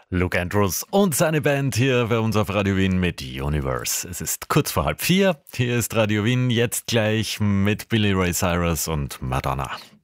Luke Andrews und seine Band hier bei uns auf Radio Wien mit Universe. Es ist kurz vor 3:30. Hier ist Radio Wien jetzt gleich mit Billy Ray Cyrus und Madonna.